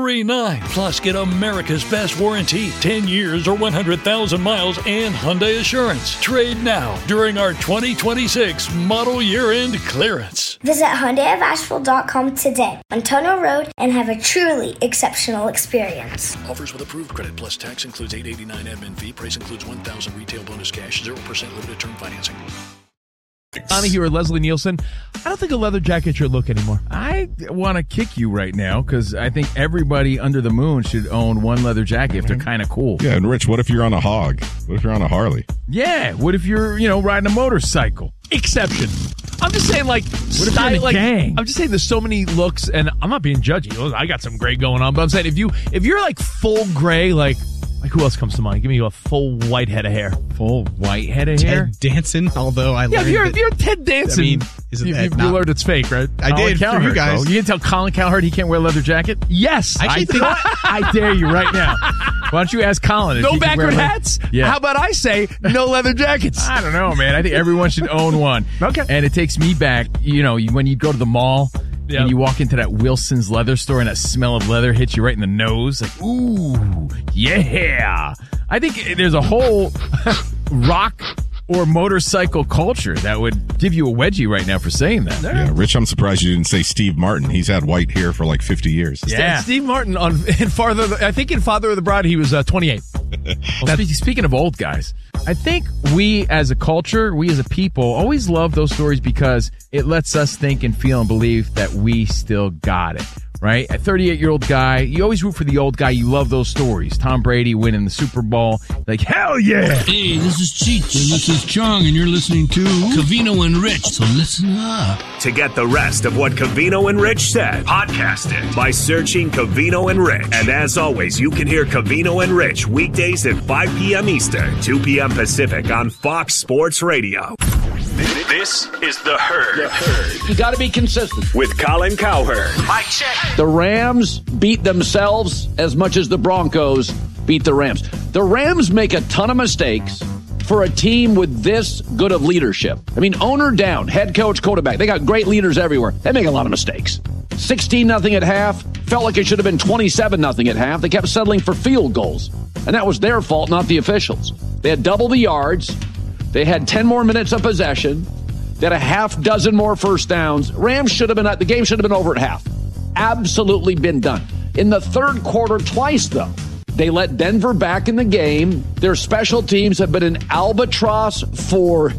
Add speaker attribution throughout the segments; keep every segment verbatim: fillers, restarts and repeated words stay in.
Speaker 1: three nine. Plus, get America's best warranty, ten years or one hundred thousand miles, and Hyundai Assurance. Trade now during our twenty twenty-six model year-end clearance.
Speaker 2: Visit Hyundai of Asheville dot com today on Tono Road and have a truly exceptional experience.
Speaker 1: Offers with approved credit plus tax includes eight dollars and eighty-nine cents admin fee. Price includes one thousand dollars retail bonus cash, zero percent limited term financing.
Speaker 3: Donahue or Leslie Nielsen, I don't think a leather jacket's your look anymore.
Speaker 4: I want to kick you right now because I think everybody under the moon should own one leather jacket if they're kind of cool.
Speaker 5: Yeah, and Rich, what if you're on a hog? What if you're on a Harley?
Speaker 4: Yeah, what if you're, you know, riding a motorcycle?
Speaker 3: Exception. I'm just saying, like,
Speaker 4: what if you're in a
Speaker 3: like,
Speaker 4: gang?
Speaker 3: I'm just saying there's so many looks, and I'm not being judgy. I got some gray going on, but I'm saying if you if you're like full gray, like like who else comes to mind? Give me a full white head of hair.
Speaker 4: Full white head of hair?
Speaker 6: Ted Danson, although I
Speaker 3: yeah,
Speaker 6: learned
Speaker 3: if you're,
Speaker 6: that,
Speaker 3: if you're Ted Danson,
Speaker 6: I mean, isn't
Speaker 3: you,
Speaker 6: that
Speaker 3: you,
Speaker 6: not,
Speaker 3: you learned it's fake, right?
Speaker 6: I
Speaker 4: Colin
Speaker 6: did
Speaker 4: Cowherd,
Speaker 6: for you guys.
Speaker 4: Bro. You can tell Colin Cowherd he can't wear a leather jacket?
Speaker 3: Yes.
Speaker 6: I actually
Speaker 3: I
Speaker 6: think
Speaker 4: I dare you right now. Why don't you ask Colin? If
Speaker 3: No
Speaker 4: he can wear
Speaker 3: backward
Speaker 4: leather-
Speaker 3: hats?
Speaker 4: Yeah.
Speaker 3: How about I say no leather jackets?
Speaker 4: I don't know, man. I think everyone should own one.
Speaker 3: Okay.
Speaker 4: And it takes me back, you know, you- when you go to the mall
Speaker 3: Yep.
Speaker 4: and you walk into that Wilson's leather store and that smell of leather hits you right in the nose. Like, ooh, yeah. I think there's a whole rock or motorcycle culture that would give you a wedgie right now for saying that.
Speaker 5: Yeah, Rich, I'm surprised you didn't say Steve Martin. He's had white hair for like fifty years.
Speaker 4: Yeah.
Speaker 3: Steve Martin on in Father. I think in Father of the Bride he was uh, twenty-eight.
Speaker 4: Well, spe- speaking of old guys, I think we as a culture, we as a people, always love those stories because it lets us think and feel and believe that we still got it. Right? A thirty-eight-year-old guy, you always root for the old guy. You love those stories. Tom Brady winning the Super Bowl. Like, hell yeah!
Speaker 7: Hey, this is Cheech, and this is Chong, and you're listening to Covino and Rich, so listen up.
Speaker 8: To get the rest of what Covino and Rich said, podcast it by searching Covino and Rich. And as always, you can hear Covino and Rich weekdays at five p.m. Eastern, two p.m. Pacific on Fox Sports Radio. This is The Herd. The Herd.
Speaker 9: You got to be consistent.
Speaker 8: With Colin Cowherd.
Speaker 9: Mike check. The Rams beat themselves as much as the Broncos beat the Rams. The Rams make a ton of mistakes for a team with this good of leadership. I mean, owner down, head coach, quarterback. They got great leaders everywhere. They make a lot of mistakes. sixteen nothing at half. Felt like it should have been twenty-seven nothing at half. They kept settling for field goals. And that was their fault, not the officials. They had double the yards. They had ten more minutes of possession. They had a half dozen more first downs. Rams should have been, the game should have been over at half. Absolutely been done. In the third quarter, twice, though, they let Denver back in the game. Their special teams have been an albatross for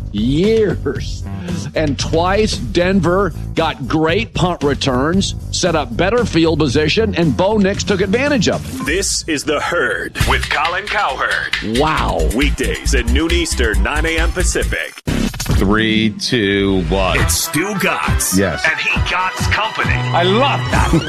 Speaker 9: years. And twice, Denver got great punt returns, set up better field position, and Bo Nix took advantage of it.
Speaker 8: This is The Herd with Colin Cowherd.
Speaker 9: Wow.
Speaker 8: Weekdays at noon Eastern, nine a.m. Pacific.
Speaker 10: Three, two, one.
Speaker 8: It's Stu Gotts.
Speaker 10: Yes.
Speaker 8: And he Gotts Company.
Speaker 10: I love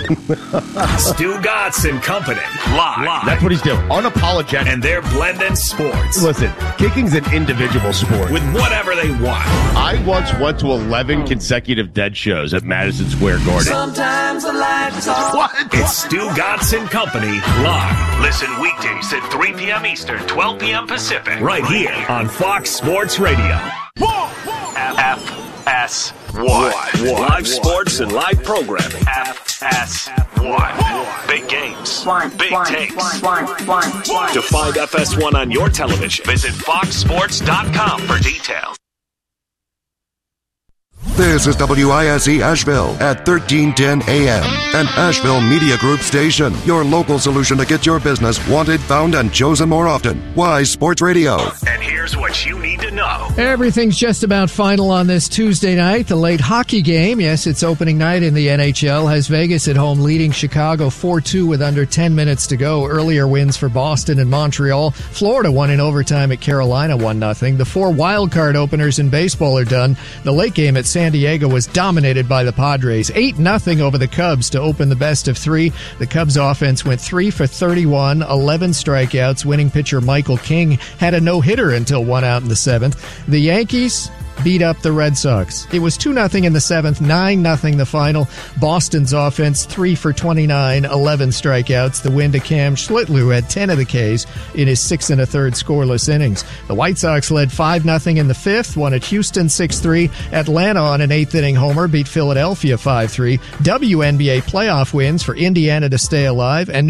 Speaker 10: that.
Speaker 8: Stu Gotts and Company. Live. Live.
Speaker 10: That's what he's doing. Unapologetic.
Speaker 8: And they're blending sports.
Speaker 10: Listen, kicking's an individual sport.
Speaker 8: With whatever they want.
Speaker 10: I once went to eleven consecutive dead shows at Madison Square Garden.
Speaker 11: Sometimes the lights off.
Speaker 8: What? It's Stu Gotts and Company live. Listen weekdays at three p.m. Eastern, twelve p.m. Pacific. Right here on Fox Sports Radio. F S one. Live sports and live programming. F S one. Big games. Big takes. To find F S one on your television, visit fox sports dot com for details.
Speaker 12: This is W I S E Asheville at thirteen ten A M, an Asheville Media Group station. Your local solution to get your business wanted, found, and chosen more often. Wise Sports Radio.
Speaker 8: And here's what you need to know.
Speaker 13: Everything's just about final on this Tuesday night. The late hockey game. Yes, it's opening night in the N H L. Has Vegas at home leading Chicago four two with under ten minutes to go. Earlier wins for Boston and Montreal. Florida won in overtime at Carolina one nothing. The four wild card openers in baseball are done. The late game at San Diego was dominated by the Padres. eight nothing over the Cubs to open the best of three. The Cubs offense went three for thirty-one, eleven strikeouts. Winning pitcher Michael King had a no-hitter until one out in the seventh. The Yankees beat up the Red Sox. It was two nothing in the seventh, nine nothing the final. Boston's offense, three for twenty-nine, eleven strikeouts. The win to Cam Schlitlu had ten of the Ks in his six and a third scoreless innings. The White Sox led five nothing in the fifth, won at Houston six three. Atlanta on an eighth inning homer beat Philadelphia five three. W N B A playoff wins for Indiana to stay alive, and